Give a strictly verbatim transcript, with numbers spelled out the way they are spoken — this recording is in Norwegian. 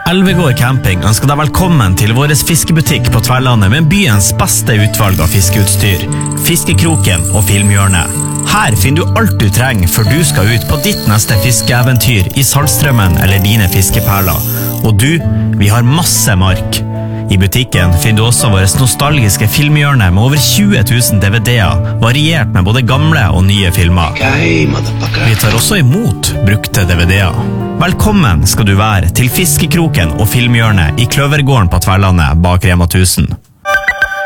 Elvegård camping ønsker deg velkommen til vår fiskebutikk på Tverlandet med byens beste utvalg av fiskeutstyr, Fiskekroken og Filmhjørnet. Her finner du alt du trenger før du skal ut på ditt neste fiskeeventyr i Saltstrømmen eller dine fiskeperler. Og du, vi har masse mark. I butikken finner du også vårt nostalgiske Filmhjørne med over tjue tusen D V D-er, variert med både gamle og nye filmer. Vi tar også imot brukte D V D-er. Velkommen skal du være til Fiskekroken og Filmhjørnet i Kløvergården på Tverlandet bak Rema tusen.